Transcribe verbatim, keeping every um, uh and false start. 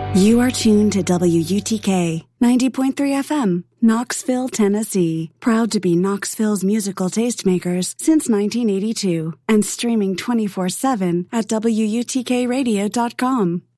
You are tuned to W U T K ninety point three F M, Knoxville, Tennessee. Proud to be Knoxville's musical tastemakers since nineteen eighty-two and streaming twenty-four seven at W U T K radio dot com.